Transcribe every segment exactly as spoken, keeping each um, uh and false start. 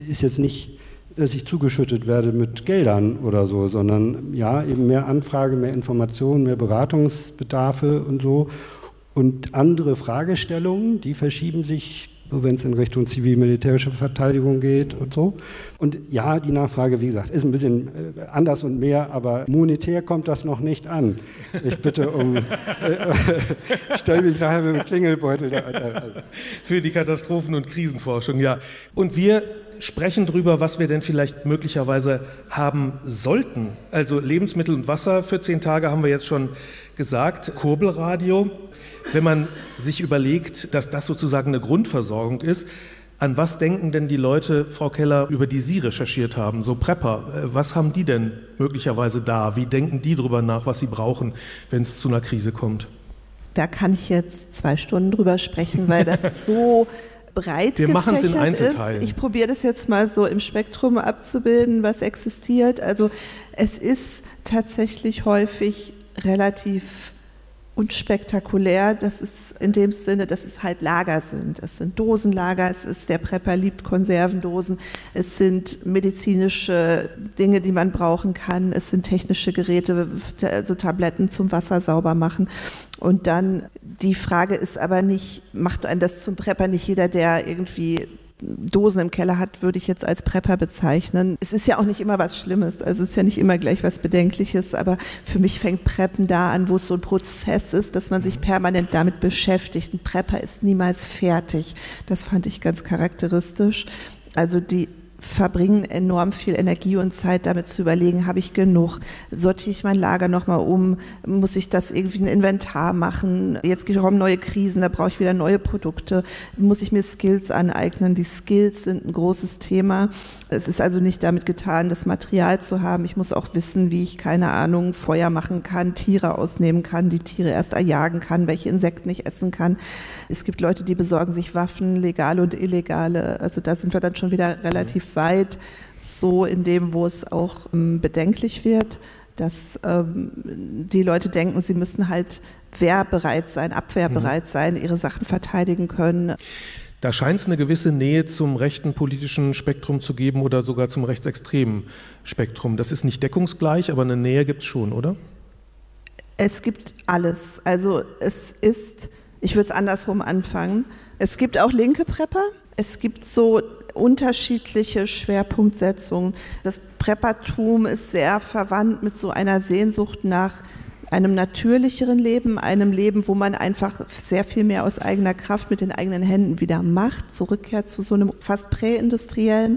ist jetzt nicht, dass ich zugeschüttet werde mit Geldern oder so, sondern ja, eben mehr Anfrage, mehr Informationen, mehr Beratungsbedarfe und so. Und andere Fragestellungen, die verschieben sich, wenn es in Richtung zivil-militärische Verteidigung geht und so. Und ja, die Nachfrage, wie gesagt, ist ein bisschen anders und mehr, aber monetär kommt das noch nicht an. Ich bitte um, äh, stell mich nachher mit dem Klingelbeutel da. Für die Katastrophen- und Krisenforschung, ja. Und wir sprechen darüber, was wir denn vielleicht möglicherweise haben sollten. Also Lebensmittel und Wasser für zehn Tage haben wir jetzt schon gesagt, Kurbelradio. Wenn man sich überlegt, dass das sozusagen eine Grundversorgung ist, an was denken denn die Leute, Frau Keller, über die Sie recherchiert haben, so Prepper? Was haben die denn möglicherweise da? Wie denken die darüber nach, was sie brauchen, wenn es zu einer Krise kommt? Da kann ich jetzt zwei Stunden drüber sprechen, weil das so breit Wir machen es in gefächert Einzelteilen. ist. Ich probiere das jetzt mal so im Spektrum abzubilden, was existiert. Also es ist tatsächlich häufig relativ unspektakulär, das ist in dem Sinne, dass es halt Lager sind. Es sind Dosenlager, es ist, der Prepper liebt Konservendosen, es sind medizinische Dinge, die man brauchen kann, es sind technische Geräte, also Tabletten zum Wasser sauber machen. Und dann, die Frage ist aber nicht, macht einen das zum Prepper? Nicht jeder, der irgendwie Dosen im Keller hat, würde ich jetzt als Prepper bezeichnen. Es ist ja auch nicht immer was Schlimmes, also es ist ja nicht immer gleich was Bedenkliches, aber für mich fängt Preppen da an, wo es so ein Prozess ist, dass man sich permanent damit beschäftigt. Ein Prepper ist niemals fertig. Das fand ich ganz charakteristisch. Also die verbringen enorm viel Energie und Zeit damit zu überlegen, habe ich genug, sortiere ich mein Lager nochmal um, muss ich das irgendwie ein Inventar machen, jetzt kommen neue Krisen, da brauche ich wieder neue Produkte, muss ich mir Skills aneignen, die Skills sind ein großes Thema. Es ist also nicht damit getan, das Material zu haben, ich muss auch wissen, wie ich, keine Ahnung, Feuer machen kann, Tiere ausnehmen kann, die Tiere erst erjagen kann, welche Insekten ich essen kann. Es gibt Leute, die besorgen sich Waffen, legale und illegale, also da sind wir dann schon wieder relativ weit, so in dem, wo es auch ähm, bedenklich wird, dass ähm, die Leute denken, sie müssen halt wehrbereit sein, abwehrbereit sein, ihre Sachen verteidigen können. Da scheint es eine gewisse Nähe zum rechten politischen Spektrum zu geben oder sogar zum rechtsextremen Spektrum. Das ist nicht deckungsgleich, aber eine Nähe gibt es schon, oder? Es gibt alles. Also es ist, ich würde es andersrum anfangen, es gibt auch linke Prepper, es gibt so unterschiedliche Schwerpunktsetzungen. Das Preppertum ist sehr verwandt mit so einer Sehnsucht nach einem natürlicheren Leben, einem Leben, wo man einfach sehr viel mehr aus eigener Kraft mit den eigenen Händen wieder macht, zurückkehrt zu so einem fast präindustriellen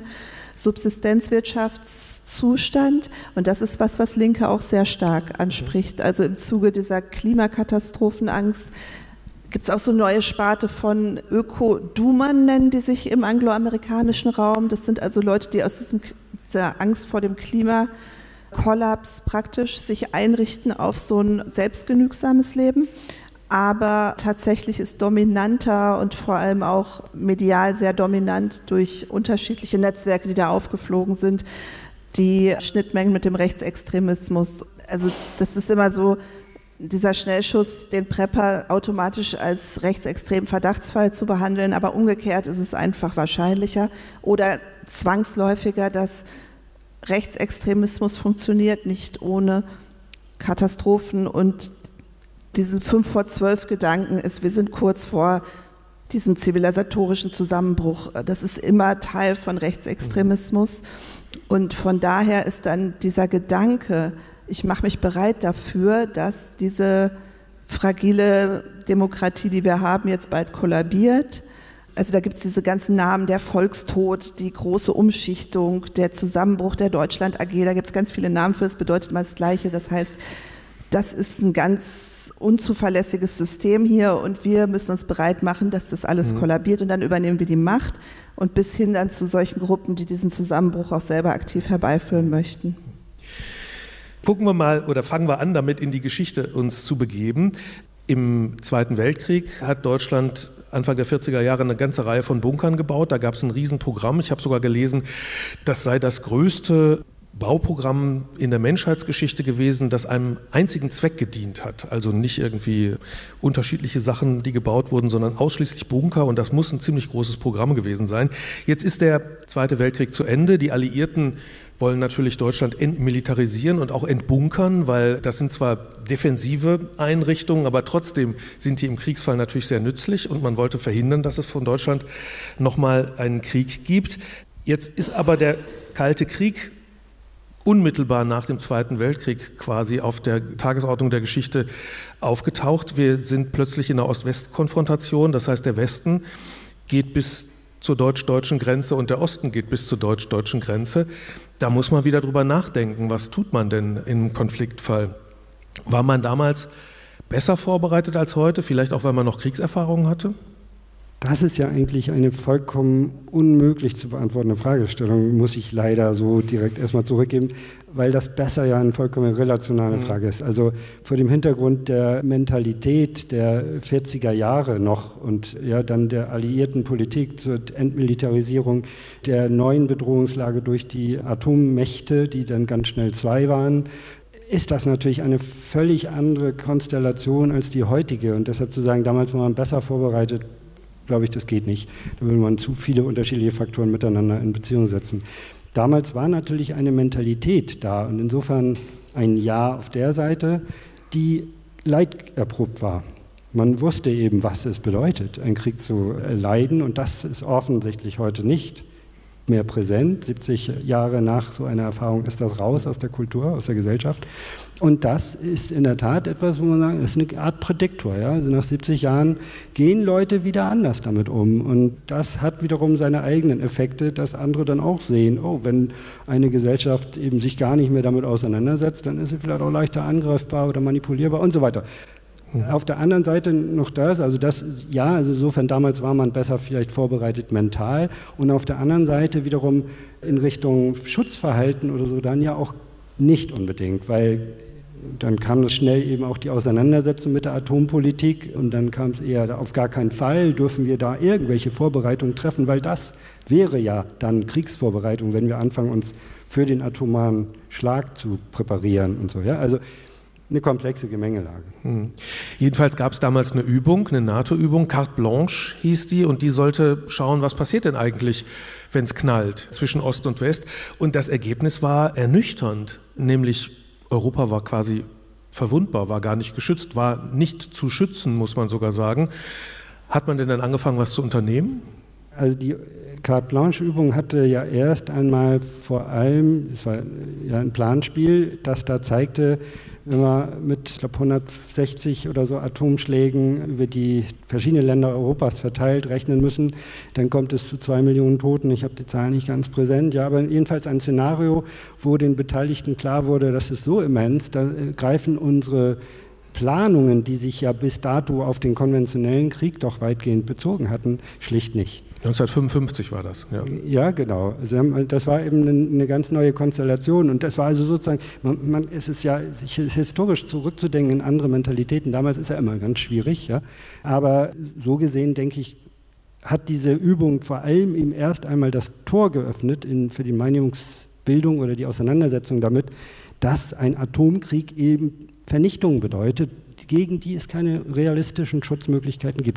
Subsistenzwirtschaftszustand. Und das ist was, was Linke auch sehr stark anspricht. Also im Zuge dieser Klimakatastrophenangst gibt es auch so eine neue Sparte von Öko-Doomern, nennen die sich im angloamerikanischen Raum. Das sind also Leute, die aus diesem, dieser Angst vor dem Klimakollaps praktisch sich einrichten auf so ein selbstgenügsames Leben. Aber tatsächlich ist dominanter und vor allem auch medial sehr dominant durch unterschiedliche Netzwerke, die da aufgeflogen sind, die Schnittmengen mit dem Rechtsextremismus. Also das ist immer so, dieser Schnellschuss, den Prepper automatisch als rechtsextremen Verdachtsfall zu behandeln, aber umgekehrt ist es einfach wahrscheinlicher oder zwangsläufiger, dass Rechtsextremismus funktioniert, nicht ohne Katastrophen und diesen fünf vor zwölf Gedanken ist, wir sind kurz vor diesem zivilisatorischen Zusammenbruch. Das ist immer Teil von Rechtsextremismus und von daher ist dann dieser Gedanke, ich mache mich bereit dafür, dass diese fragile Demokratie, die wir haben, jetzt bald kollabiert. Also da gibt es diese ganzen Namen, der Volkstod, die große Umschichtung, der Zusammenbruch der Deutschland A G, da gibt es ganz viele Namen für, es bedeutet mal das Gleiche. Das heißt, das ist ein ganz unzuverlässiges System hier und wir müssen uns bereit machen, dass das alles mhm. kollabiert und dann übernehmen wir die Macht und bis hin dann zu solchen Gruppen, die diesen Zusammenbruch auch selber aktiv herbeiführen möchten. Gucken wir mal oder fangen wir an, damit in die Geschichte uns zu begeben. Im Zweiten Weltkrieg hat Deutschland Anfang der vierziger Jahre eine ganze Reihe von Bunkern gebaut. Da gab es ein Riesenprogramm. Ich habe sogar gelesen, das sei das größte Bauprogramm in der Menschheitsgeschichte gewesen, das einem einzigen Zweck gedient hat. Also nicht irgendwie unterschiedliche Sachen, die gebaut wurden, sondern ausschließlich Bunker, und das muss ein ziemlich großes Programm gewesen sein. Jetzt ist der Zweite Weltkrieg zu Ende. Die Alliierten wollen natürlich Deutschland entmilitarisieren und auch entbunkern, weil das sind zwar defensive Einrichtungen, aber trotzdem sind die im Kriegsfall natürlich sehr nützlich, und man wollte verhindern, dass es von Deutschland nochmal einen Krieg gibt. Jetzt ist aber der Kalte Krieg unmittelbar nach dem Zweiten Weltkrieg quasi auf der Tagesordnung der Geschichte aufgetaucht. Wir sind plötzlich in einer Ost-West-Konfrontation, das heißt, der Westen geht bis zur deutsch-deutschen Grenze und der Osten geht bis zur deutsch-deutschen Grenze. Da muss man wieder drüber nachdenken, was tut man denn im Konfliktfall? War man damals besser vorbereitet als heute, vielleicht auch, weil man noch Kriegserfahrungen hatte? Das ist ja eigentlich eine vollkommen unmöglich zu beantwortende Fragestellung, muss ich leider so direkt erstmal zurückgeben, weil das besser ja eine vollkommen relationale Frage ist. Also vor dem Hintergrund der Mentalität der vierziger Jahre noch und ja dann der alliierten Politik zur Entmilitarisierung der neuen Bedrohungslage durch die Atommächte, die dann ganz schnell zwei waren, ist das natürlich eine völlig andere Konstellation als die heutige. Und deshalb zu sagen, damals war man besser vorbereitet, glaube ich, das geht nicht. Da würde man zu viele unterschiedliche Faktoren miteinander in Beziehung setzen. Damals war natürlich eine Mentalität da und insofern ein Ja auf der Seite, die leiderprobt war. Man wusste eben, was es bedeutet, einen Krieg zu leiden, und das ist offensichtlich heute nicht mehr präsent. siebzig Jahre nach so einer Erfahrung ist das raus aus der Kultur, aus der Gesellschaft. Und das ist in der Tat etwas, wo man sagt, das ist eine Art Prädiktor. Ja? Also nach siebzig Jahren gehen Leute wieder anders damit um. Und das hat wiederum seine eigenen Effekte, dass andere dann auch sehen, oh, wenn eine Gesellschaft eben sich gar nicht mehr damit auseinandersetzt, dann ist sie vielleicht auch leichter angreifbar oder manipulierbar und so weiter. Auf der anderen Seite noch das, also das, ja, also insofern damals war man besser vielleicht vorbereitet mental, und auf der anderen Seite wiederum in Richtung Schutzverhalten oder so dann ja auch nicht unbedingt, weil dann kam es schnell eben auch die Auseinandersetzung mit der Atompolitik, und dann kam es eher auf gar keinen Fall, dürfen wir da irgendwelche Vorbereitungen treffen, weil das wäre ja dann Kriegsvorbereitung, wenn wir anfangen, uns für den atomaren Schlag zu präparieren und so, ja, also eine komplexe Gemengelage. Hm. Jedenfalls gab es damals eine Übung, eine NATO-Übung, Carte Blanche hieß die, und die sollte schauen, was passiert denn eigentlich, wenn es knallt zwischen Ost und West. Und das Ergebnis war ernüchternd, nämlich Europa war quasi verwundbar, war gar nicht geschützt, war nicht zu schützen, muss man sogar sagen. Hat man denn dann angefangen, was zu unternehmen? Also die Carte Blanche-Übung hatte ja erst einmal vor allem, es war ja ein Planspiel, das da zeigte, wenn wir mit, ich glaube, hundertsechzig oder so Atomschlägen über die verschiedenen Länder Europas verteilt rechnen müssen, dann kommt es zu zwei Millionen Toten. Ich habe die Zahlen nicht ganz präsent, ja, aber jedenfalls ein Szenario, wo den Beteiligten klar wurde, das ist so immens, da greifen unsere Planungen, die sich ja bis dato auf den konventionellen Krieg doch weitgehend bezogen hatten, schlicht nicht. neunzehnhundertfünfundfünfzig war das, ja. Ja, genau. Das war eben eine ganz neue Konstellation, und das war also sozusagen, man, man, es ist ja, sich historisch zurückzudenken in andere Mentalitäten, damals ist ja immer ganz schwierig, ja. Aber so gesehen, denke ich, hat diese Übung vor allem eben erst einmal das Tor geöffnet in, für die Meinungsbildung oder die Auseinandersetzung damit, dass ein Atomkrieg eben Vernichtung bedeutet, gegen die es keine realistischen Schutzmöglichkeiten gibt.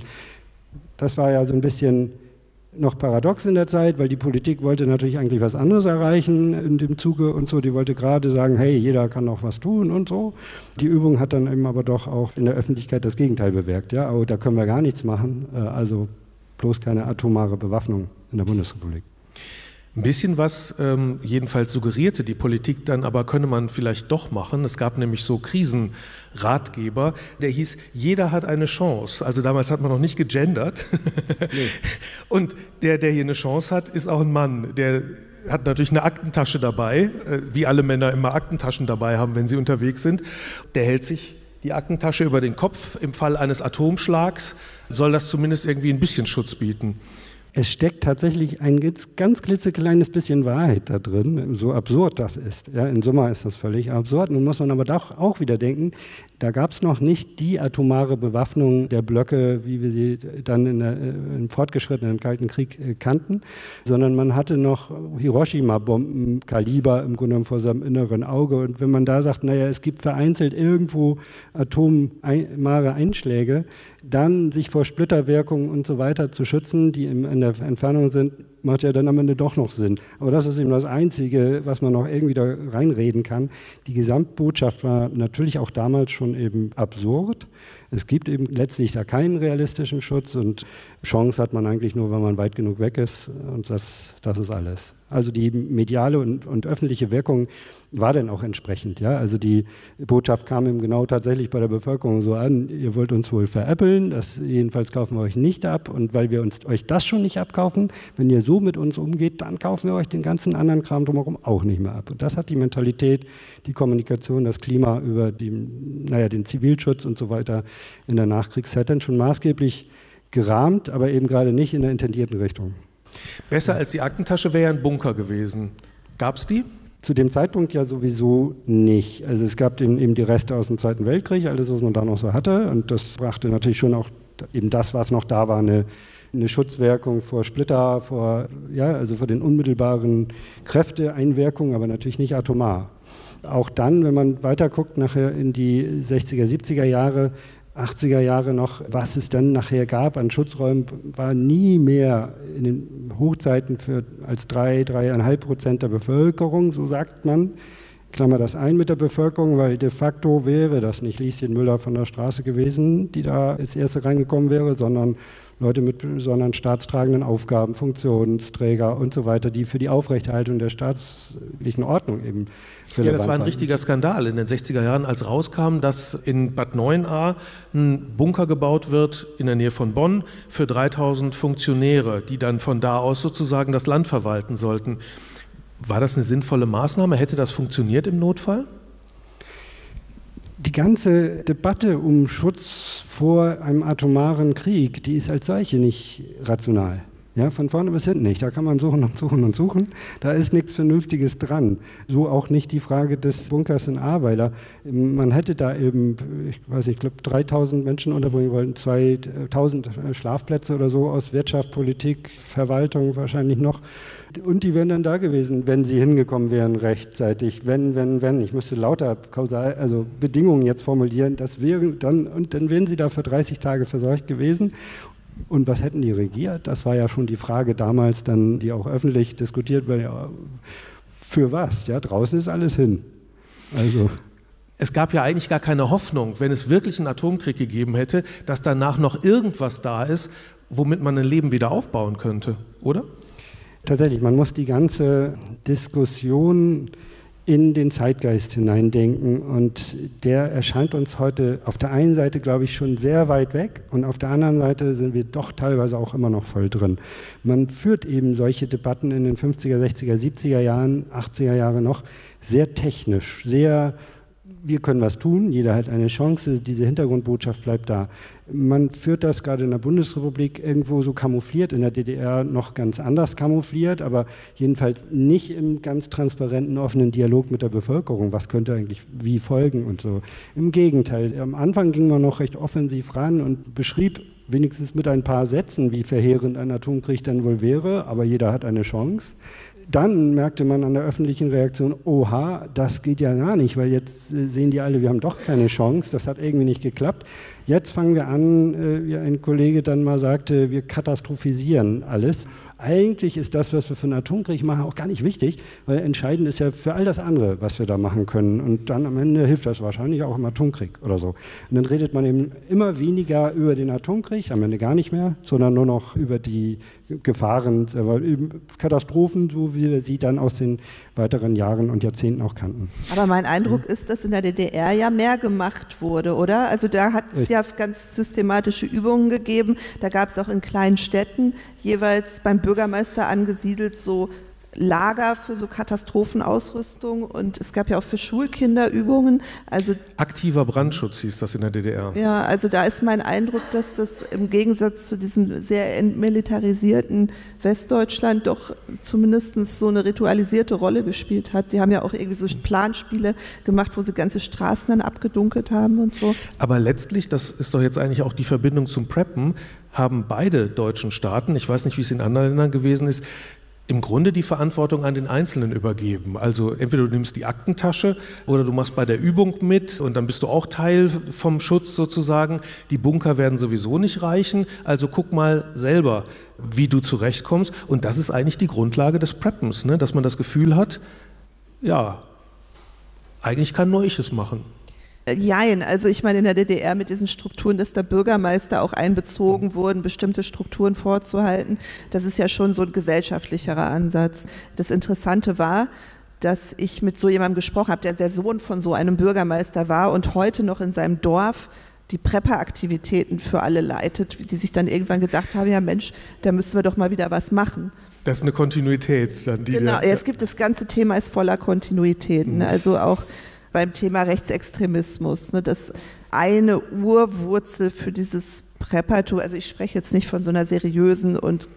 Das war ja so ein bisschen noch paradox in der Zeit, weil die Politik wollte natürlich eigentlich was anderes erreichen in dem Zuge und so. Die wollte gerade sagen, hey, jeder kann auch was tun und so. Die Übung hat dann eben aber doch auch in der Öffentlichkeit das Gegenteil bewirkt. Ja, oh, da können wir gar nichts machen, also bloß keine atomare Bewaffnung in der Bundesrepublik. Ein bisschen was ähm, jedenfalls suggerierte die Politik dann, aber könne man vielleicht doch machen. Es gab nämlich so Krisenratgeber, der hieß, jeder hat eine Chance. Also damals hat man noch nicht gegendert. Nee. Und der, der hier eine Chance hat, ist auch ein Mann. Der hat natürlich eine Aktentasche dabei, äh, wie alle Männer immer Aktentaschen dabei haben, wenn sie unterwegs sind. Der hält sich die Aktentasche über den Kopf. Im Fall eines Atomschlags soll das zumindest irgendwie ein bisschen Schutz bieten. Es steckt tatsächlich ein ganz klitzekleines bisschen Wahrheit da drin, so absurd das ist. Ja, in Summe ist das völlig absurd. Nun muss man aber doch auch wieder denken, da gab es noch nicht die atomare Bewaffnung der Blöcke, wie wir sie dann in der, im fortgeschrittenen Kalten Krieg äh, kannten, sondern man hatte noch Hiroshima-Bombenkaliber im Grunde genommen vor seinem inneren Auge. Und wenn man da sagt, naja, es gibt vereinzelt irgendwo atomare Einschläge, dann sich vor Splitterwirkungen und so weiter zu schützen, die in, in der Entfernung sind, macht ja dann am Ende doch noch Sinn. Aber das ist eben das Einzige, was man noch irgendwie da reinreden kann. Die Gesamtbotschaft war natürlich auch damals schon eben absurd. Es gibt eben letztlich da keinen realistischen Schutz und Chance hat man eigentlich nur, wenn man weit genug weg ist und das, das ist alles. Also die mediale und, und öffentliche Wirkung war dann auch entsprechend. Ja? Also die Botschaft kam eben genau tatsächlich bei der Bevölkerung so an, ihr wollt uns wohl veräppeln, das jedenfalls kaufen wir euch nicht ab und weil wir uns, euch das schon nicht abkaufen, wenn ihr so mit uns umgeht, dann kaufen wir euch den ganzen anderen Kram drumherum auch nicht mehr ab. Und das hat die Mentalität, die Kommunikation, das Klima über die, naja, den Zivilschutz und so weiter in der Nachkriegszeit dann schon maßgeblich gerahmt, aber eben gerade nicht in der intendierten Richtung. Besser als die Aktentasche wäre ein Bunker gewesen. Gab es die? Zu dem Zeitpunkt ja sowieso nicht. Also es gab eben die Reste aus dem Zweiten Weltkrieg, alles, was man da noch so hatte. Und das brachte natürlich schon auch eben das, was noch da war, eine, eine Schutzwirkung vor Splitter, vor, ja, also vor den unmittelbaren Kräfteeinwirkungen, aber natürlich nicht atomar. Auch dann, wenn man weiter guckt, nachher in die sechziger, siebziger Jahre, achtziger Jahre noch, was es dann nachher gab an Schutzräumen, war nie mehr in den Hochzeiten für als drei, dreieinhalb Prozent der Bevölkerung, so sagt man. Klammer das ein mit der Bevölkerung, weil de facto wäre das nicht Lieschen Müller von der Straße gewesen, die da als Erste reingekommen wäre, sondern Leute mit besonderen staatstragenden Aufgaben, Funktionsträger und so weiter, die für die Aufrechterhaltung der staatlichen Ordnung eben relevant waren. Ja, das war ein richtiger Skandal in den sechziger Jahren, als rauskam, dass in Bad Neuenahr ein Bunker gebaut wird in der Nähe von Bonn für dreitausend Funktionäre, die dann von da aus sozusagen das Land verwalten sollten. War das eine sinnvolle Maßnahme? Hätte das funktioniert im Notfall? Die ganze Debatte um Schutz vor einem atomaren Krieg, die ist als solche nicht rational. Ja, von vorne bis hinten nicht. Da kann man suchen und suchen und suchen. Da ist nichts Vernünftiges dran. So auch nicht die Frage des Bunkers in Ahrweiler. Man hätte da eben, ich weiß nicht, ich glaube dreitausend Menschen unterbringen wollen, zweitausend Schlafplätze oder so aus Wirtschaft, Politik, Verwaltung wahrscheinlich noch. Und die wären dann da gewesen, wenn sie hingekommen wären rechtzeitig. Wenn, wenn, wenn. Ich müsste lauter Kausal, also Bedingungen jetzt formulieren. Das wären dann, und dann wären sie da für dreißig Tage versorgt gewesen. Und was hätten die regiert? Das war ja schon die Frage damals dann, die auch öffentlich diskutiert wurde. Ja, für was? Ja, draußen ist alles hin. Also. Es gab ja eigentlich gar keine Hoffnung, wenn es wirklich einen Atomkrieg gegeben hätte, dass danach noch irgendwas da ist, womit man ein Leben wieder aufbauen könnte, oder? Tatsächlich, man muss die ganze Diskussion in den Zeitgeist hineindenken und der erscheint uns heute auf der einen Seite, glaube ich, schon sehr weit weg und auf der anderen Seite sind wir doch teilweise auch immer noch voll drin. Man führt eben solche Debatten in den fünfziger, sechziger, siebziger Jahren, achtziger Jahre noch sehr technisch, sehr, wir können was tun, jeder hat eine Chance, diese Hintergrundbotschaft bleibt da. Man führt das gerade in der Bundesrepublik irgendwo so kamoufliert, in der D D R noch ganz anders kamoufliert, aber jedenfalls nicht im ganz transparenten, offenen Dialog mit der Bevölkerung. Was könnte eigentlich wie folgen und so. Im Gegenteil, am Anfang ging man noch recht offensiv ran und beschrieb wenigstens mit ein paar Sätzen, wie verheerend ein Atomkrieg denn wohl wäre, aber jeder hat eine Chance. Dann merkte man an der öffentlichen Reaktion, oha, das geht ja gar nicht, weil jetzt sehen die alle, wir haben doch keine Chance, das hat irgendwie nicht geklappt. Jetzt fangen wir an, wie ein Kollege dann mal sagte, wir katastrophisieren alles. Eigentlich ist das, was wir für einen Atomkrieg machen, auch gar nicht wichtig, weil entscheidend ist ja für all das andere, was wir da machen können. Und dann am Ende hilft das wahrscheinlich auch im Atomkrieg oder so. Und dann redet man eben immer weniger über den Atomkrieg, am Ende gar nicht mehr, sondern nur noch über die Gefahren, Katastrophen, so wie wir sie dann aus den weiteren Jahren und Jahrzehnten auch kannten. Aber mein Eindruck ist, dass in der D D R ja mehr gemacht wurde, oder? Also da hat es ja ganz systematische Übungen gegeben. Da gab es auch in kleinen Städten jeweils beim Bürgermeister angesiedelt so Lager für so Katastrophenausrüstung und es gab ja auch für Schulkinder Übungen. Also aktiver Brandschutz hieß das in der D D R. Ja, also da ist mein Eindruck, dass das im Gegensatz zu diesem sehr entmilitarisierten Westdeutschland doch zumindest so eine ritualisierte Rolle gespielt hat. Die haben ja auch irgendwie so Planspiele gemacht, wo sie ganze Straßen dann abgedunkelt haben und so. Aber letztlich, das ist doch jetzt eigentlich auch die Verbindung zum Preppen, haben beide deutschen Staaten, ich weiß nicht, wie es in anderen Ländern gewesen ist, im Grunde die Verantwortung an den Einzelnen übergeben. Also entweder du nimmst die Aktentasche oder du machst bei der Übung mit und dann bist du auch Teil vom Schutz sozusagen. Die Bunker werden sowieso nicht reichen, also guck mal selber, wie du zurechtkommst. Und das ist eigentlich die Grundlage des Preppens, ne? Dass man das Gefühl hat, ja, eigentlich kann nur ich es machen. Jein, also ich meine in der D D R mit diesen Strukturen, dass der Bürgermeister auch einbezogen wurden, bestimmte Strukturen vorzuhalten, das ist ja schon so ein gesellschaftlicherer Ansatz. Das Interessante war, dass ich mit so jemandem gesprochen habe, der der Sohn von so einem Bürgermeister war und heute noch in seinem Dorf die Prepper-Aktivitäten für alle leitet, die sich dann irgendwann gedacht haben, ja Mensch, da müssen wir doch mal wieder was machen. Das ist eine Kontinuität. Dann die genau, der, ja, es gibt das ganze Thema ist voller Kontinuitäten, mhm. also auch beim Thema Rechtsextremismus, ne, das eine Urwurzel für dieses Preppertum, also ich spreche jetzt nicht von so einer seriösen und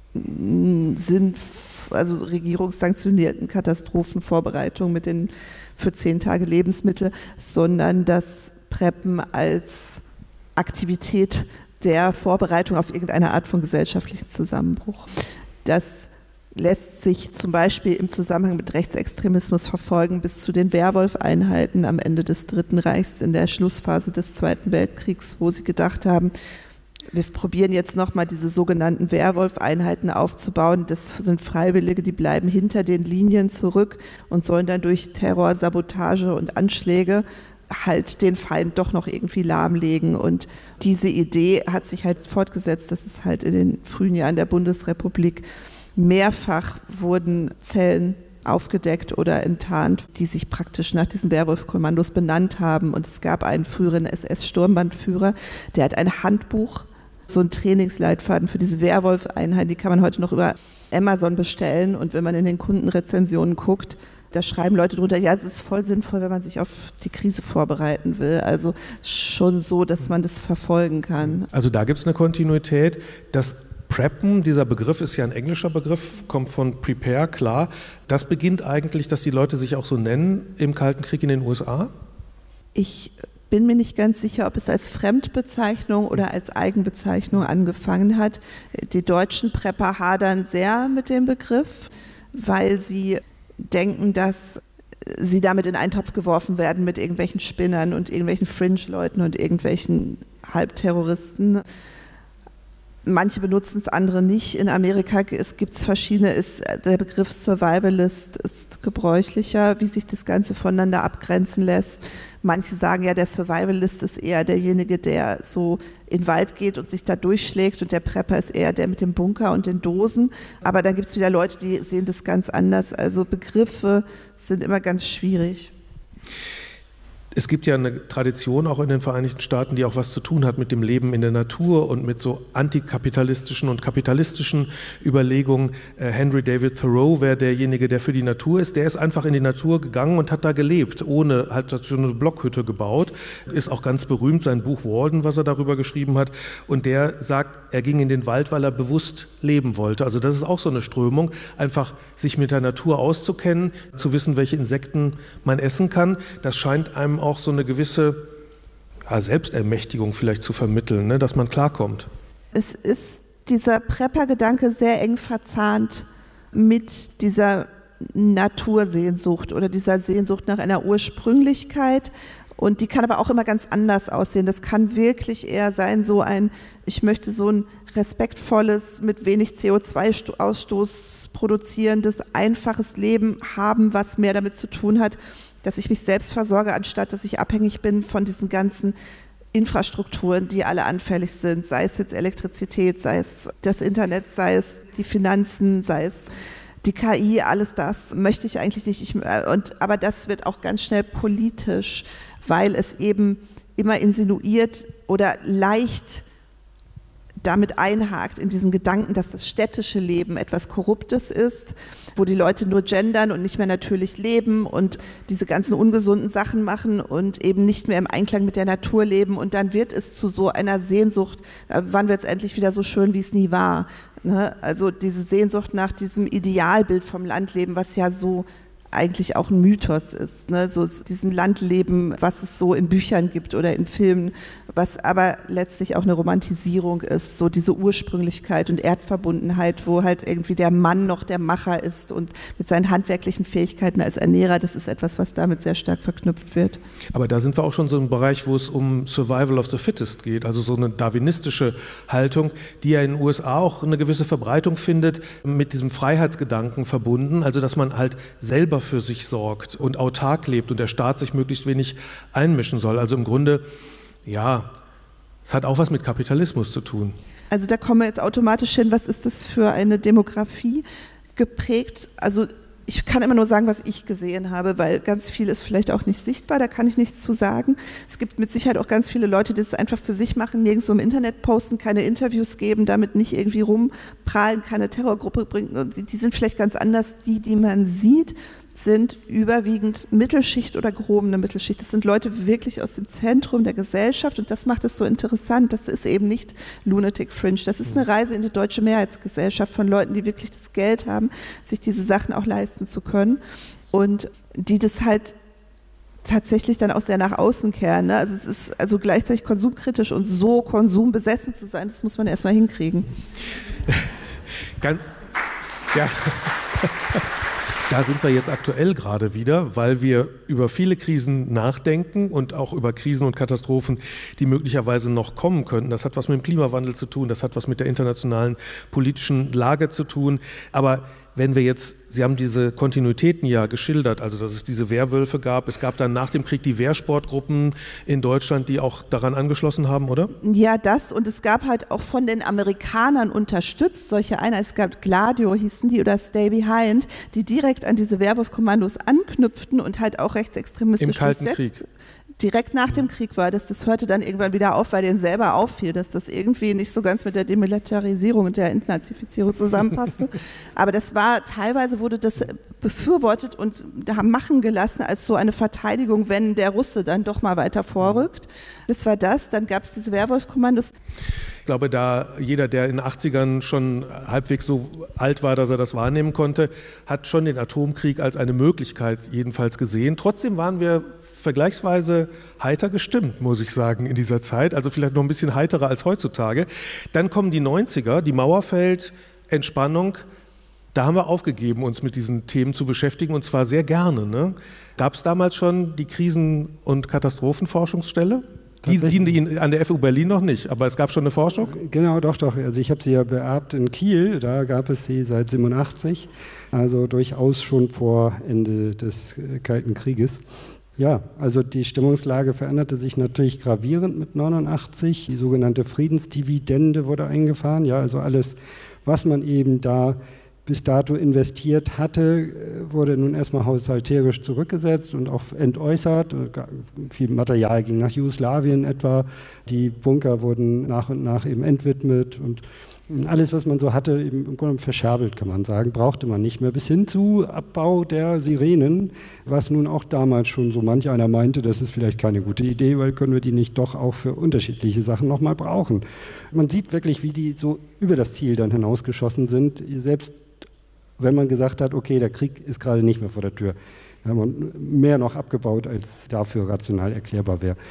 Sinn, also regierungssanktionierten Katastrophenvorbereitung mit den für zehn Tage Lebensmittel, sondern das Preppen als Aktivität der Vorbereitung auf irgendeine Art von gesellschaftlichen Zusammenbruch. Das lässt sich zum Beispiel im Zusammenhang mit Rechtsextremismus verfolgen bis zu den Wehrwolf-Einheiten am Ende des Dritten Reichs in der Schlussphase des Zweiten Weltkriegs, wo sie gedacht haben, wir probieren jetzt nochmal diese sogenannten Wehrwolf-Einheiten aufzubauen. Das sind Freiwillige, die bleiben hinter den Linien zurück und sollen dann durch Terror, Sabotage und Anschläge halt den Feind doch noch irgendwie lahmlegen. Und diese Idee hat sich halt fortgesetzt. Das ist halt in den frühen Jahren der Bundesrepublik mehrfach wurden Zellen aufgedeckt oder enttarnt, die sich praktisch nach diesen Wehrwolf-Kommandos benannt haben. Und es gab einen früheren S S-Sturmbannführer, der hat ein Handbuch, so ein Trainingsleitfaden für diese Wehrwolf-Einheit, die kann man heute noch über Amazon bestellen. Und wenn man in den Kundenrezensionen guckt, da schreiben Leute drunter, ja, es ist voll sinnvoll, wenn man sich auf die Krise vorbereiten will. Also schon so, dass man das verfolgen kann. Also da gibt es eine Kontinuität, dass Preppen, dieser Begriff ist ja ein englischer Begriff, kommt von Prepare, klar. Das beginnt eigentlich, dass die Leute sich auch so nennen im Kalten Krieg in den U S A? Ich bin mir nicht ganz sicher, ob es als Fremdbezeichnung oder als Eigenbezeichnung angefangen hat. Die deutschen Prepper hadern sehr mit dem Begriff, weil sie denken, dass sie damit in einen Topf geworfen werden mit irgendwelchen Spinnern und irgendwelchen Fringe-Leuten und irgendwelchen Halbterroristen. Manche benutzen es, andere nicht. In Amerika es gibt es verschiedene, ist, der Begriff Survivalist ist gebräuchlicher, wie sich das Ganze voneinander abgrenzen lässt. Manche sagen ja, der Survivalist ist eher derjenige, der so in den Wald geht und sich da durchschlägt und der Prepper ist eher der mit dem Bunker und den Dosen. Aber dann gibt es wieder Leute, die sehen das ganz anders. Also Begriffe sind immer ganz schwierig. Es gibt ja eine Tradition auch in den Vereinigten Staaten, die auch was zu tun hat mit dem Leben in der Natur und mit so antikapitalistischen und kapitalistischen Überlegungen. Henry David Thoreau wäre derjenige, der für die Natur ist. Der ist einfach in die Natur gegangen und hat da gelebt, ohne, hat so eine Blockhütte gebaut. Ist auch ganz berühmt, sein Buch Walden, was er darüber geschrieben hat. Und der sagt, er ging in den Wald, weil er bewusst leben wollte. Also das ist auch so eine Strömung, einfach sich mit der Natur auszukennen, zu wissen, welche Insekten man essen kann. Das scheint einem auch so eine gewisse ja, Selbstermächtigung vielleicht zu vermitteln, ne, dass man klarkommt. Es ist dieser Prepper-Gedanke sehr eng verzahnt mit dieser Natursehnsucht oder dieser Sehnsucht nach einer Ursprünglichkeit. Und die kann aber auch immer ganz anders aussehen. Das kann wirklich eher sein, so ein, ich möchte so ein respektvolles, mit wenig C O zwei Ausstoß produzierendes, einfaches Leben haben, was mehr damit zu tun hat, dass ich mich selbst versorge, anstatt dass ich abhängig bin von diesen ganzen Infrastrukturen, die alle anfällig sind, sei es jetzt Elektrizität, sei es das Internet, sei es die Finanzen, sei es die K I, alles das möchte ich eigentlich nicht. Ich, und, aber das wird auch ganz schnell politisch, weil es eben immer insinuiert oder leicht damit einhakt in diesen Gedanken, dass das städtische Leben etwas Korruptes ist, wo die Leute nur gendern und nicht mehr natürlich leben und diese ganzen ungesunden Sachen machen und eben nicht mehr im Einklang mit der Natur leben. Und dann wird es zu so einer Sehnsucht, wann wird es endlich wieder so schön, wie es nie war. Ne? Also diese Sehnsucht nach diesem Idealbild vom Landleben, was ja so eigentlich auch ein Mythos ist, ne? So diesem Landleben, was es so in Büchern gibt oder in Filmen, was aber letztlich auch eine Romantisierung ist, so diese Ursprünglichkeit und Erdverbundenheit, wo halt irgendwie der Mann noch der Macher ist und mit seinen handwerklichen Fähigkeiten als Ernährer, das ist etwas, was damit sehr stark verknüpft wird. Aber da sind wir auch schon so im Bereich, wo es um Survival of the Fittest geht, also so eine darwinistische Haltung, die ja in den U S A auch eine gewisse Verbreitung findet, mit diesem Freiheitsgedanken verbunden, also dass man halt selber für sich sorgt und autark lebt und der Staat sich möglichst wenig einmischen soll. Also im Grunde, ja, es hat auch was mit Kapitalismus zu tun. Also da kommen wir jetzt automatisch hin, was ist das für eine Demografie geprägt? Also ich kann immer nur sagen, was ich gesehen habe, weil ganz viel ist vielleicht auch nicht sichtbar, da kann ich nichts zu sagen. Es gibt mit Sicherheit auch ganz viele Leute, die es einfach für sich machen, nirgendwo im Internet posten, keine Interviews geben, damit nicht irgendwie rumprahlen, keine Terrorgruppe bringen. Die sind vielleicht ganz anders. Die, die man sieht, sind überwiegend Mittelschicht oder gehobene Mittelschicht. Das sind Leute wirklich aus dem Zentrum der Gesellschaft und das macht es so interessant. Das ist eben nicht Lunatic Fringe. Das ist eine Reise in die deutsche Mehrheitsgesellschaft von Leuten, die wirklich das Geld haben, sich diese Sachen auch leisten zu können und die das halt tatsächlich dann auch sehr nach außen kehren. Ne? Also es ist also gleichzeitig konsumkritisch und so konsumbesessen zu sein, das muss man erstmal hinkriegen. Ganz, ja. Da sind wir jetzt aktuell gerade wieder, weil wir über viele Krisen nachdenken und auch über Krisen und Katastrophen, die möglicherweise noch kommen könnten. Das hat was mit dem Klimawandel zu tun, das hat was mit der internationalen politischen Lage zu tun. Aber wenn wir jetzt, Sie haben diese Kontinuitäten ja geschildert, also dass es diese Wehrwölfe gab, es gab dann nach dem Krieg die Wehrsportgruppen in Deutschland, die auch daran angeschlossen haben, oder? Ja, das und es gab halt auch von den Amerikanern unterstützt solche Einheiten, es gab Gladio hießen die oder Stay Behind, die direkt an diese Wehrwolfkommandos anknüpften und halt auch rechtsextremistisch im Kalten durchsetzt. Krieg. Direkt nach dem Krieg war das, das hörte dann irgendwann wieder auf, weil denen selber auffiel, dass das irgendwie nicht so ganz mit der Demilitarisierung und der Entnazifizierung zusammenpasste. Aber das war, teilweise wurde das befürwortet und haben machen gelassen als so eine Verteidigung, wenn der Russe dann doch mal weiter vorrückt. Das war das, dann gab es diese Wehrwolf-Kommandos. Ich glaube, da jeder, der in den achtzigern schon halbwegs so alt war, dass er das wahrnehmen konnte, hat schon den Atomkrieg als eine Möglichkeit jedenfalls gesehen. Trotzdem waren wir vergleichsweise heiter gestimmt, muss ich sagen, in dieser Zeit, also vielleicht noch ein bisschen heiterer als heutzutage. Dann kommen die neunziger, die Mauer fällt, Entspannung. Da haben wir aufgegeben, uns mit diesen Themen zu beschäftigen und zwar sehr gerne. Ne? Gab es damals schon die Krisen- und Katastrophenforschungsstelle? Die dienen die an der F U Berlin noch nicht, aber es gab schon eine Forschung? Genau, doch, doch. Also ich habe sie ja beerbt in Kiel, da gab es sie seit siebenundachtzig, also durchaus schon vor Ende des Kalten Krieges. Ja, also die Stimmungslage veränderte sich natürlich gravierend mit neunundachtzig. Die sogenannte Friedensdividende wurde eingefahren. Ja, also alles, was man eben da bis dato investiert hatte, wurde nun erstmal haushalterisch zurückgesetzt und auch entäußert. Viel Material ging nach Jugoslawien etwa. Die Bunker wurden nach und nach eben entwidmet und alles, was man so hatte, eben im Grunde verscherbelt, kann man sagen, brauchte man nicht mehr. Bis hin zu Abbau der Sirenen, was nun auch damals schon so manch einer meinte, das ist vielleicht keine gute Idee, weil können wir die nicht doch auch für unterschiedliche Sachen nochmal brauchen. Man sieht wirklich, wie die so über das Ziel dann hinausgeschossen sind, selbst wenn man gesagt hat, okay, der Krieg ist gerade nicht mehr vor der Tür. Da haben wir mehr noch abgebaut, als dafür rational erklärbar wäre.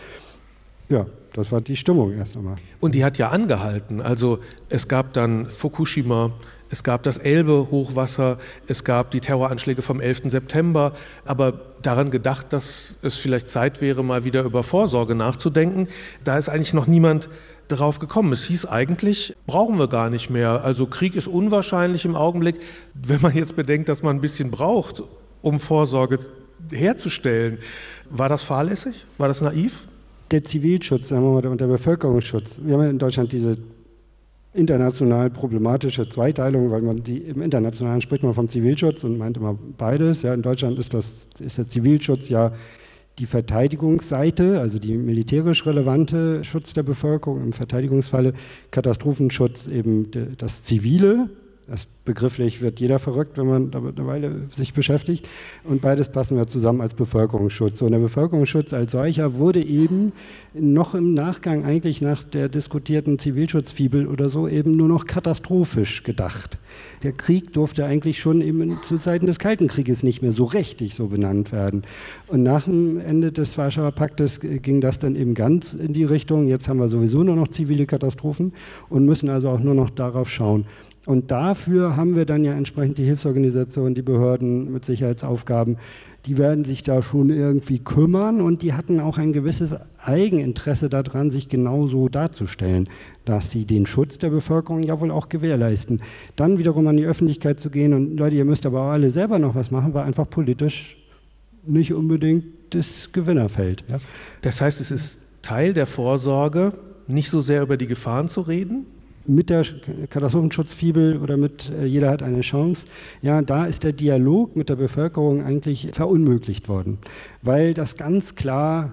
Ja, das war die Stimmung erst einmal. Und die hat ja angehalten. Also es gab dann Fukushima, es gab das Elbe-Hochwasser, es gab die Terroranschläge vom elften September, aber daran gedacht, dass es vielleicht Zeit wäre, mal wieder über Vorsorge nachzudenken, da ist eigentlich noch niemand darauf gekommen. Es hieß eigentlich, brauchen wir gar nicht mehr. Also Krieg ist unwahrscheinlich im Augenblick, wenn man jetzt bedenkt, dass man ein bisschen braucht, um Vorsorge herzustellen. War das fahrlässig? War das naiv? Der Zivilschutz, sagen wir mal, und der Bevölkerungsschutz. Wir haben ja in Deutschland diese international problematische Zweiteilung, weil man die im Internationalen spricht man vom Zivilschutz und meint immer beides. Ja, in Deutschland ist, das, ist der Zivilschutz ja die Verteidigungsseite, also die militärisch relevante Schutz der Bevölkerung, im Verteidigungsfalle Katastrophenschutz eben das Zivile. Das begrifflich wird jeder verrückt, wenn man damit eine Weile sich beschäftigt. Und beides passen wir zusammen als Bevölkerungsschutz. So, und der Bevölkerungsschutz als solcher wurde eben noch im Nachgang, eigentlich nach der diskutierten Zivilschutzfibel oder so, eben nur noch katastrophisch gedacht. Der Krieg durfte eigentlich schon eben zu Zeiten des Kalten Krieges nicht mehr so richtig so benannt werden. Und nach dem Ende des Warschauer Paktes ging das dann eben ganz in die Richtung, jetzt haben wir sowieso nur noch zivile Katastrophen und müssen also auch nur noch darauf schauen. Und dafür haben wir dann ja entsprechend die Hilfsorganisationen, die Behörden mit Sicherheitsaufgaben, die werden sich da schon irgendwie kümmern und die hatten auch ein gewisses Eigeninteresse daran, sich genauso darzustellen, dass sie den Schutz der Bevölkerung ja wohl auch gewährleisten. Dann wiederum an die Öffentlichkeit zu gehen und Leute, ihr müsst aber auch alle selber noch was machen, war einfach politisch nicht unbedingt das Gewinnerfeld. Ja. Das heißt, es ist Teil der Vorsorge, nicht so sehr über die Gefahren zu reden? Mit der Katastrophenschutzfibel oder mit äh, Jeder hat eine Chance, ja, da ist der Dialog mit der Bevölkerung eigentlich verunmöglicht worden, weil das ganz klar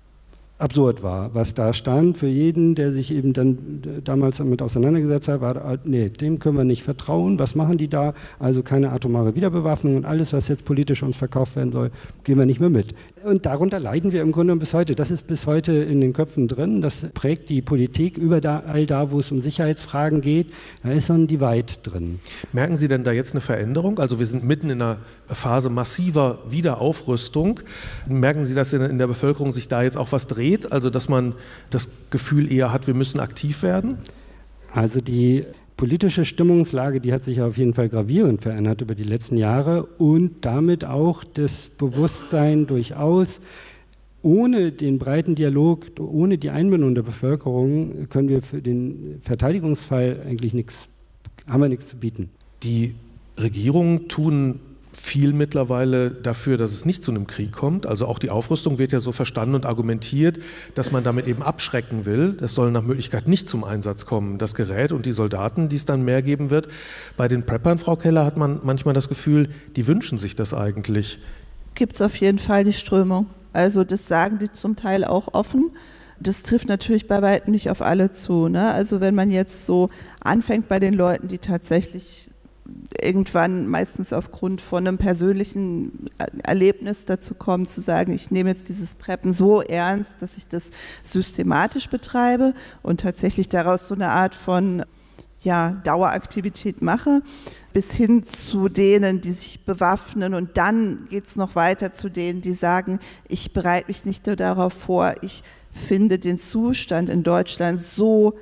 absurd war, was da stand. Für jeden, der sich eben dann damals damit auseinandergesetzt hat, war, nee, dem können wir nicht vertrauen, was machen die da? Also keine atomare Wiederbewaffnung und alles, was jetzt politisch uns verkauft werden soll, gehen wir nicht mehr mit. Und darunter leiden wir im Grunde bis heute. Das ist bis heute in den Köpfen drin, das prägt die Politik überall da, wo es um Sicherheitsfragen geht, da ist so ein Divide drin. Merken Sie denn da jetzt eine Veränderung? Also wir sind mitten in einer Phase massiver Wiederaufrüstung. Merken Sie, dass in der Bevölkerung sich da jetzt auch was dreht? Also dass man das Gefühl eher hat, wir müssen aktiv werden? Also die politische Stimmungslage, die hat sich auf jeden Fall gravierend verändert über die letzten Jahre und damit auch das Bewusstsein durchaus, ohne den breiten Dialog, ohne die Einbindung der Bevölkerung können wir für den Verteidigungsfall eigentlich nichts, haben wir nichts zu bieten. Die Regierungen tun viel mittlerweile dafür, dass es nicht zu einem Krieg kommt. Also auch die Aufrüstung wird ja so verstanden und argumentiert, dass man damit eben abschrecken will. Das soll nach Möglichkeit nicht zum Einsatz kommen, das Gerät und die Soldaten, die es dann mehr geben wird. Bei den Preppern, Frau Keller, hat man manchmal das Gefühl, die wünschen sich das eigentlich. Gibt es auf jeden Fall die Strömung. Also das sagen die zum Teil auch offen. Das trifft natürlich bei weitem nicht auf alle zu, ne? Also wenn man jetzt so anfängt bei den Leuten, die tatsächlich irgendwann meistens aufgrund von einem persönlichen Erlebnis dazu kommen, zu sagen, ich nehme jetzt dieses Preppen so ernst, dass ich das systematisch betreibe und tatsächlich daraus so eine Art von ja, Daueraktivität mache, bis hin zu denen, die sich bewaffnen und dann geht es noch weiter zu denen, die sagen, ich bereite mich nicht nur darauf vor, ich finde den Zustand in Deutschland so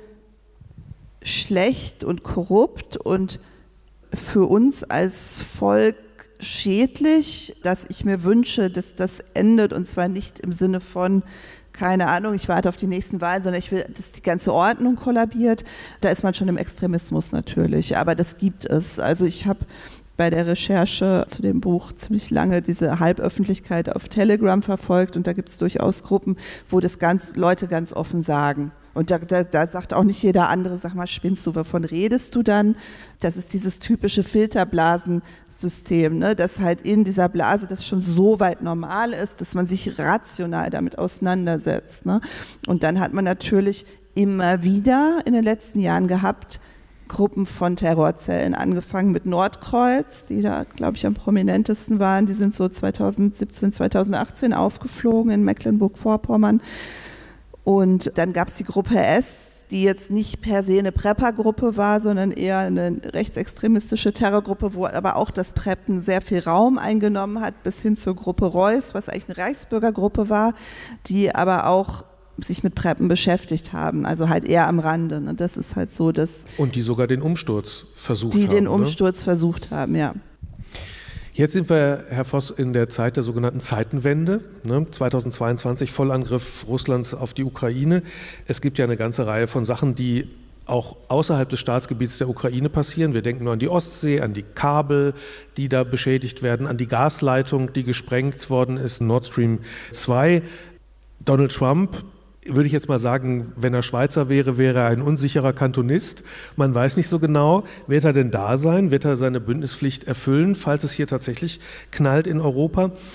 schlecht und korrupt und für uns als Volk schädlich, dass ich mir wünsche, dass das endet und zwar nicht im Sinne von, keine Ahnung, ich warte auf die nächsten Wahlen, sondern ich will, dass die ganze Ordnung kollabiert. Da ist man schon im Extremismus natürlich, aber das gibt es. Also ich habe bei der Recherche zu dem Buch ziemlich lange diese Halböffentlichkeit auf Telegram verfolgt und da gibt es durchaus Gruppen, wo das ganz, Leute ganz offen sagen. Und da, da, da sagt auch nicht jeder andere, sag mal, spinnst du, wovon redest du dann? Das ist dieses typische Filterblasensystem, ne? Dass halt in dieser Blase das schon so weit normal ist, dass man sich rational damit auseinandersetzt. Ne? Und dann hat man natürlich immer wieder in den letzten Jahren gehabt, Gruppen von Terrorzellen, angefangen mit Nordkreuz, die da, glaube ich, am prominentesten waren. Die sind so zweitausendsiebzehn, zweitausendachtzehn aufgeflogen in Mecklenburg-Vorpommern. Und dann gab es die Gruppe S, die jetzt nicht per se eine Prepper-Gruppe war, sondern eher eine rechtsextremistische Terrorgruppe, wo aber auch das Preppen sehr viel Raum eingenommen hat, bis hin zur Gruppe Reuss, was eigentlich eine Reichsbürgergruppe war, die aber auch sich mit Preppen beschäftigt haben, also halt eher am Rande. Und das ist halt so, dass... Und die sogar den Umsturz versucht die haben. Die den Umsturz ne? versucht haben, ja. Jetzt sind wir, Herr Voss, in der Zeit der sogenannten Zeitenwende, ne? zweitausendzweiundzwanzig, Vollangriff Russlands auf die Ukraine. Es gibt ja eine ganze Reihe von Sachen, die auch außerhalb des Staatsgebiets der Ukraine passieren. Wir denken nur an die Ostsee, an die Kabel, die da beschädigt werden, an die Gasleitung, die gesprengt worden ist, Nord Stream zwei. Donald Trump, würde ich jetzt mal sagen, wenn er Schweizer wäre, wäre er ein unsicherer Kantonist. Man weiß nicht so genau, wird er denn da sein? Wird er seine Bündnispflicht erfüllen, falls es hier tatsächlich knallt in Europa?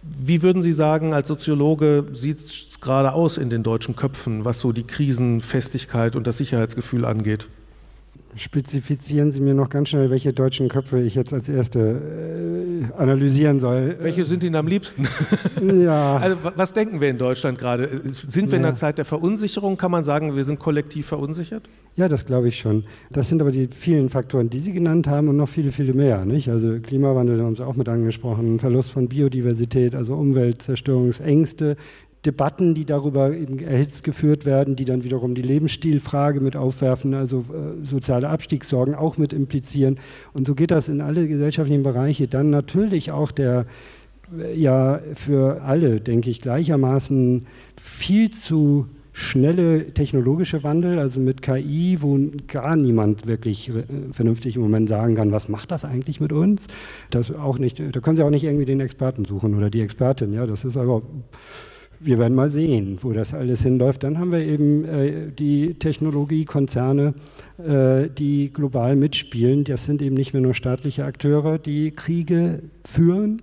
Wie würden Sie sagen, als Soziologe sieht es gerade aus in den deutschen Köpfen, was so die Krisenfestigkeit und das Sicherheitsgefühl angeht? Spezifizieren Sie mir noch ganz schnell, welche deutschen Köpfe ich jetzt als Erste äh, analysieren soll. Welche sind Ihnen am liebsten? Ja. Also was denken wir in Deutschland gerade? Sind wir in einer Zeit der Verunsicherung? Kann man sagen, wir sind kollektiv verunsichert? Ja, das glaube ich schon. Das sind aber die vielen Faktoren, die Sie genannt haben und noch viele, viele mehr. Nicht? Also Klimawandel haben Sie auch mit angesprochen, Verlust von Biodiversität, also Umweltzerstörungsängste, Debatten, die darüber eben erhitzt geführt werden, die dann wiederum die Lebensstilfrage mit aufwerfen, also äh, soziale Abstiegssorgen auch mit implizieren. Und so geht das in alle gesellschaftlichen Bereiche. Dann natürlich auch der, äh, ja, für alle, denke ich, gleichermaßen viel zu schnelle technologische Wandel, also mit K I, wo gar niemand wirklich äh, vernünftig im Moment sagen kann, was macht das eigentlich mit uns? Das auch nicht, da können Sie auch nicht irgendwie den Experten suchen oder die Expertin, ja, das ist aber... Wir werden mal sehen, wo das alles hinläuft. Dann haben wir eben äh, die Technologiekonzerne, äh, die global mitspielen. Das sind eben nicht mehr nur staatliche Akteure, die Kriege führen.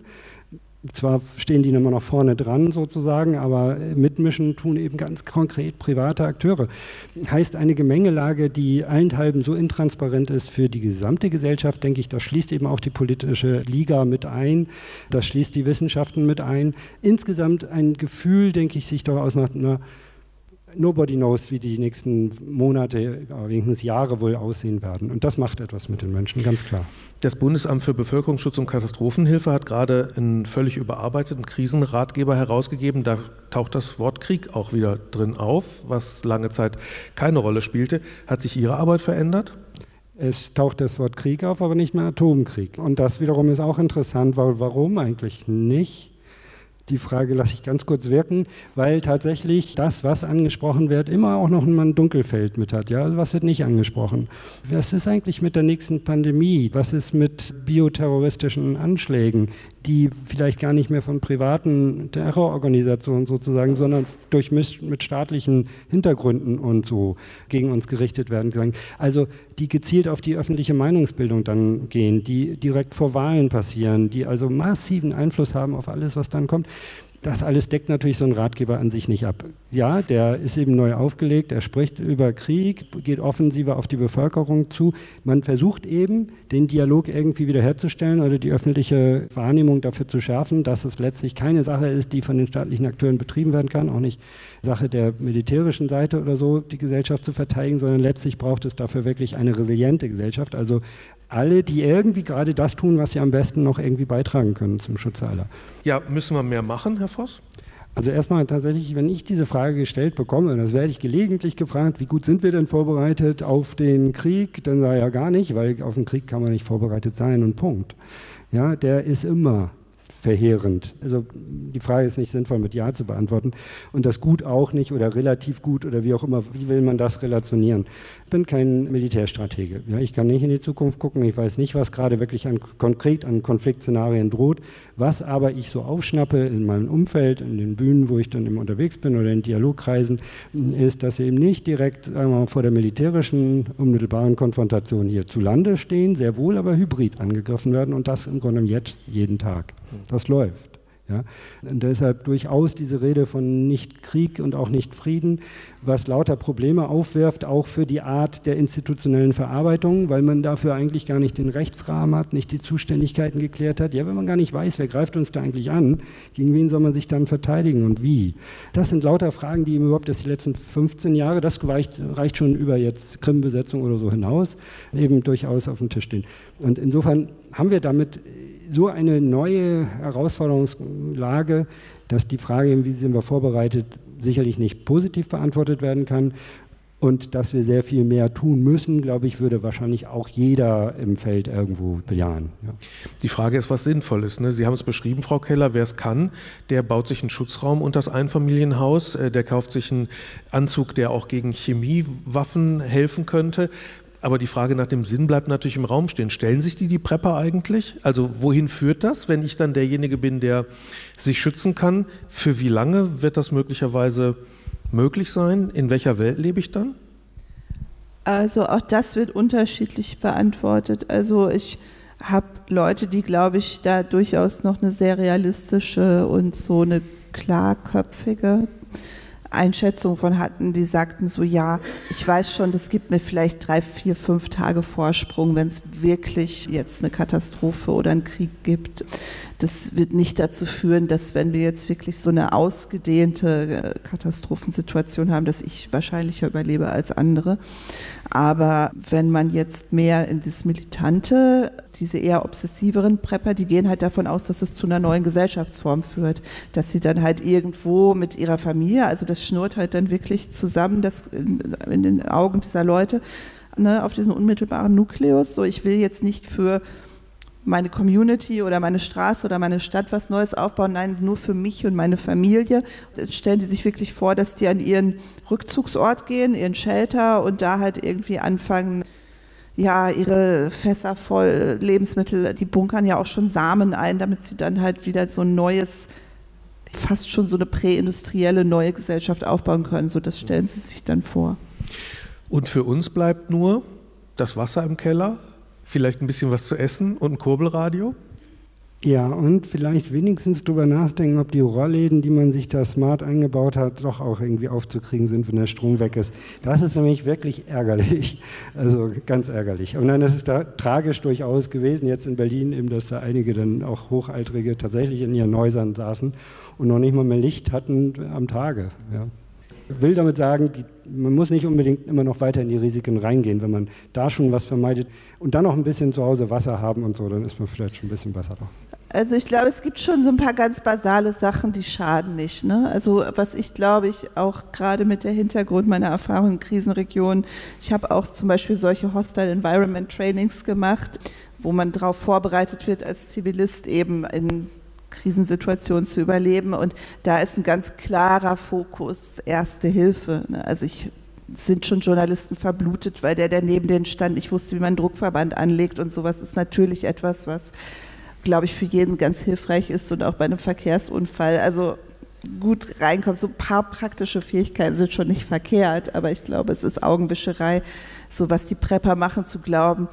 Zwar stehen die immer noch vorne dran sozusagen, aber mitmischen tun eben ganz konkret private Akteure. Heißt eine Gemengelage, die allenthalben so intransparent ist für die gesamte Gesellschaft, denke ich, das schließt eben auch die politische Liga mit ein, das schließt die Wissenschaften mit ein. Insgesamt ein Gefühl, denke ich, sich doch ausmacht, na, nobody knows, wie die nächsten Monate, wenigstens Jahre wohl aussehen werden. Und das macht etwas mit den Menschen, ganz klar. Das Bundesamt für Bevölkerungsschutz und Katastrophenhilfe hat gerade einen völlig überarbeiteten Krisenratgeber herausgegeben. Da taucht das Wort Krieg auch wieder drin auf, was lange Zeit keine Rolle spielte. Hat sich Ihre Arbeit verändert? Es taucht das Wort Krieg auf, aber nicht mehr Atomkrieg. Und das wiederum ist auch interessant, weil warum eigentlich nicht? Die Frage lasse ich ganz kurz wirken, weil tatsächlich das, was angesprochen wird, immer auch noch ein Dunkelfeld mit hat. Ja? Also was wird nicht angesprochen? Was ist eigentlich mit der nächsten Pandemie? Was ist mit bioterroristischen Anschlägen, die vielleicht gar nicht mehr von privaten Terrororganisationen sozusagen, sondern durchmischt mit staatlichen Hintergründen und so gegen uns gerichtet werden können? Also die gezielt auf die öffentliche Meinungsbildung dann gehen, die direkt vor Wahlen passieren, die also massiven Einfluss haben auf alles, was dann kommt. Das alles deckt natürlich so ein Ratgeber an sich nicht ab. Ja, der ist eben neu aufgelegt, er spricht über Krieg, geht offensiver auf die Bevölkerung zu. Man versucht eben, den Dialog irgendwie wiederherzustellen oder die öffentliche Wahrnehmung dafür zu schärfen, dass es letztlich keine Sache ist, die von den staatlichen Akteuren betrieben werden kann, auch nicht Sache der militärischen Seite oder so, die Gesellschaft zu verteidigen, sondern letztlich braucht es dafür wirklich eine resiliente Gesellschaft, also alle, die irgendwie gerade das tun, was sie am besten noch irgendwie beitragen können zum Schutz aller. Ja, müssen wir mehr machen, Herr Voss? Also erstmal tatsächlich, wenn ich diese Frage gestellt bekomme, das werde ich gelegentlich gefragt, wie gut sind wir denn vorbereitet auf den Krieg? Dann sage ich ja gar nicht, weil auf den Krieg kann man nicht vorbereitet sein und Punkt. Ja, der ist immer verheerend. Also die Frage ist nicht sinnvoll mit Ja zu beantworten und das gut auch nicht oder relativ gut oder wie auch immer, wie will man das relationieren? Ich bin kein Militärstratege. Ja, ich kann nicht in die Zukunft gucken, ich weiß nicht, was gerade wirklich an, konkret an Konfliktszenarien droht, was aber ich so aufschnappe in meinem Umfeld, in den Bühnen, wo ich dann immer unterwegs bin oder in Dialogkreisen, ist, dass wir eben nicht direkt sagen wir mal, vor der militärischen unmittelbaren Konfrontation hier zu Lande stehen, sehr wohl aber hybrid angegriffen werden und das im Grunde jetzt jeden Tag. Das läuft. Ja. Und deshalb durchaus diese Rede von nicht Krieg und auch nicht Frieden, was lauter Probleme aufwirft, auch für die Art der institutionellen Verarbeitung, weil man dafür eigentlich gar nicht den Rechtsrahmen hat, nicht die Zuständigkeiten geklärt hat. Ja, wenn man gar nicht weiß, wer greift uns da eigentlich an, gegen wen soll man sich dann verteidigen und wie? Das sind lauter Fragen, die überhaupt das die letzten fünfzehn Jahre, das reicht, reicht schon über jetzt Krim-Besetzung oder so hinaus, eben durchaus auf dem Tisch stehen. Und insofern haben wir damit so eine neue Herausforderungslage, dass die Frage, wie sind wir vorbereitet, sicherlich nicht positiv beantwortet werden kann. Und dass wir sehr viel mehr tun müssen, glaube ich, würde wahrscheinlich auch jeder im Feld irgendwo bejahen. Ja. Die Frage ist, was sinnvoll ist. Ne? Sie haben es beschrieben, Frau Keller, wer es kann, der baut sich einen Schutzraum unter das Einfamilienhaus, der kauft sich einen Anzug, der auch gegen Chemiewaffen helfen könnte. Aber die Frage nach dem Sinn bleibt natürlich im Raum stehen. Stellen sich die die Prepper eigentlich? Also wohin führt das, wenn ich dann derjenige bin, der sich schützen kann? Für wie lange wird das möglicherweise möglich sein? In welcher Welt lebe ich dann? Also auch das wird unterschiedlich beantwortet. Also ich habe Leute, die, glaube ich, da durchaus noch eine sehr realistische und so eine klarköpfige Einschätzung von hatten, die sagten so, ja, ich weiß schon, das gibt mir vielleicht drei, vier, fünf Tage Vorsprung, wenn es wirklich jetzt eine Katastrophe oder einen Krieg gibt. Das wird nicht dazu führen, dass, wenn wir jetzt wirklich so eine ausgedehnte Katastrophensituation haben, dass ich wahrscheinlicher überlebe als andere. Aber wenn man jetzt mehr in das Militante, diese eher obsessiveren Prepper, die gehen halt davon aus, dass es zu einer neuen Gesellschaftsform führt, dass sie dann halt irgendwo mit ihrer Familie, also das schnurrt halt dann wirklich zusammen, das in, in den Augen dieser Leute, ne, auf diesen unmittelbaren Nukleus. So, ich will jetzt nicht für meine Community oder meine Straße oder meine Stadt was Neues aufbauen, nein, nur für mich und meine Familie. Jetzt stellen die sich wirklich vor, dass die an ihren Rückzugsort gehen, ihren Shelter und da halt irgendwie anfangen, ja, ihre Fässer voll Lebensmittel, die bunkern ja auch schon Samen ein, damit sie dann halt wieder so ein neues, fast schon so eine präindustrielle neue Gesellschaft aufbauen können. So, das stellen sie sich dann vor. Und für uns bleibt nur das Wasser im Keller, vielleicht ein bisschen was zu essen und ein Kurbelradio? Ja, und vielleicht wenigstens drüber nachdenken, ob die Rollläden, die man sich da smart eingebaut hat, doch auch irgendwie aufzukriegen sind, wenn der Strom weg ist. Das ist nämlich wirklich ärgerlich, also ganz ärgerlich. Und nein, das ist da tragisch durchaus gewesen, jetzt in Berlin eben, dass da einige dann auch Hochaltrige tatsächlich in ihren Häusern saßen und noch nicht mal mehr Licht hatten am Tage. Ja. Ich will damit sagen, die, man muss nicht unbedingt immer noch weiter in die Risiken reingehen. Wenn man da schon was vermeidet und dann noch ein bisschen zu Hause Wasser haben und so, dann ist man vielleicht schon ein bisschen besser drauf. Also ich glaube, es gibt schon so ein paar ganz basale Sachen, die schaden nicht. Ne? Also was ich glaube, ich auch gerade mit der Hintergrund meiner Erfahrung in Krisenregionen, ich habe auch zum Beispiel solche Hostile Environment Trainings gemacht, wo man darauf vorbereitet wird, als Zivilist eben in Krisensituation zu überleben, und da ist ein ganz klarer Fokus Erste Hilfe. Also ich sind schon Journalisten verblutet, weil der, der neben denen stand, ich wusste, wie man einen Druckverband anlegt und sowas, ist natürlich etwas, was, glaube ich, für jeden ganz hilfreich ist und auch bei einem Verkehrsunfall, also gut reinkommt. So ein paar praktische Fähigkeiten sind schon nicht verkehrt, aber ich glaube, es ist Augenwischerei, so was die Prepper machen, zu glauben,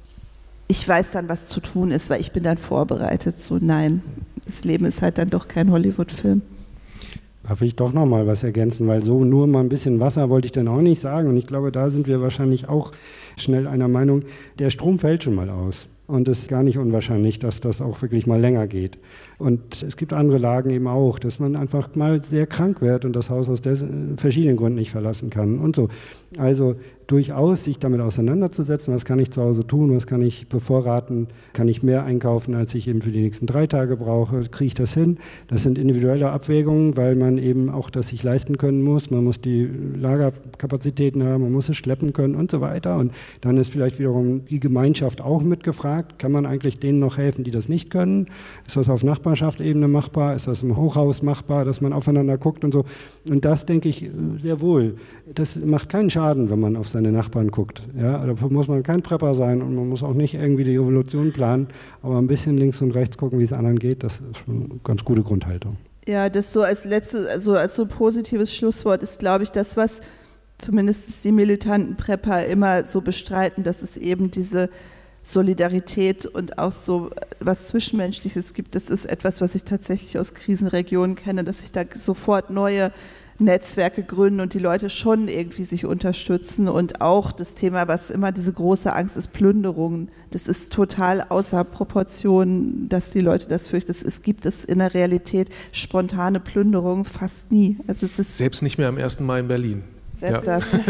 ich weiß dann, was zu tun ist, weil ich bin dann vorbereitet. So, nein, das Leben ist halt dann doch kein Hollywood-Film. Darf ich doch noch mal was ergänzen, weil so nur mal ein bisschen Wasser wollte ich dann auch nicht sagen. Und ich glaube, da sind wir wahrscheinlich auch schnell einer Meinung, der Strom fällt schon mal aus. Und es ist gar nicht unwahrscheinlich, dass das auch wirklich mal länger geht. Und es gibt andere Lagen eben auch, dass man einfach mal sehr krank wird und das Haus aus verschiedenen Gründen nicht verlassen kann und so. Also durchaus sich damit auseinanderzusetzen, was kann ich zu Hause tun, was kann ich bevorraten, kann ich mehr einkaufen, als ich eben für die nächsten drei Tage brauche, kriege ich das hin? Das sind individuelle Abwägungen, weil man eben auch das sich leisten können muss. Man muss die Lagerkapazitäten haben, man muss es schleppen können und so weiter. Und dann ist vielleicht wiederum die Gemeinschaft auch mitgefragt. Kann man eigentlich denen noch helfen, die das nicht können? Ist das auf Nachbarschaftsebene machbar? Ist das im Hochhaus machbar, dass man aufeinander guckt und so? Und das denke ich sehr wohl. Das macht keinen Schaden, wenn man auf seine Nachbarn guckt. Ja, dafür muss man kein Prepper sein und man muss auch nicht irgendwie die Evolution planen, aber ein bisschen links und rechts gucken, wie es anderen geht, das ist schon eine ganz gute Grundhaltung. Ja, das so als letztes, also als so positives Schlusswort ist, glaube ich, das, was zumindest die militanten Prepper immer so bestreiten, dass es eben diese Solidarität und auch so was Zwischenmenschliches gibt. Das ist etwas, was ich tatsächlich aus Krisenregionen kenne, dass sich da sofort neue Netzwerke gründen und die Leute schon irgendwie sich unterstützen. Und auch das Thema, was immer diese große Angst ist, Plünderungen, das ist total außer Proportion, dass die Leute das fürchten. Es gibt es in der Realität spontane Plünderungen fast nie. Also es ist selbst nicht mehr am ersten Mai in Berlin. Selbst ja. das.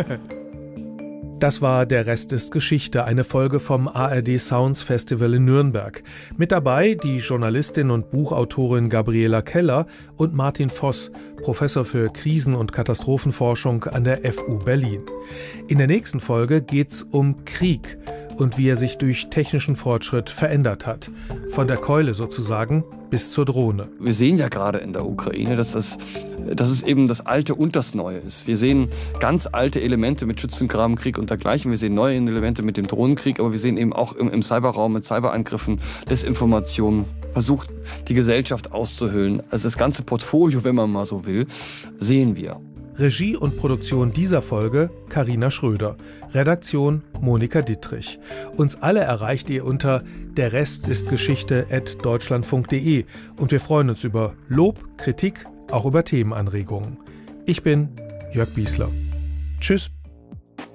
Das war Der Rest ist Geschichte, eine Folge vom A R D Sounds Festival in Nürnberg. Mit dabei die Journalistin und Buchautorin Gabriela Keller und Martin Voss, Professor für Krisen- und Katastrophenforschung an der F U Berlin. In der nächsten Folge geht's um Krieg und wie er sich durch technischen Fortschritt verändert hat. Von der Keule sozusagen bis zur Drohne. Wir sehen ja gerade in der Ukraine, dass, das, dass es eben das Alte und das Neue ist. Wir sehen ganz alte Elemente mit Schützengrabenkrieg und dergleichen. Wir sehen neue Elemente mit dem Drohnenkrieg, aber wir sehen eben auch im, im Cyberraum mit Cyberangriffen, Desinformationen, versucht die Gesellschaft auszuhöhlen. Also das ganze Portfolio, wenn man mal so will, sehen wir. Regie und Produktion dieser Folge Carina Schröder. Redaktion Monika Dittrich. Uns alle erreicht ihr unter der Rest ist Geschichte at deutschlandfunk punkt de und wir freuen uns über Lob, Kritik, auch über Themenanregungen. Ich bin Jörg Biesler. Tschüss.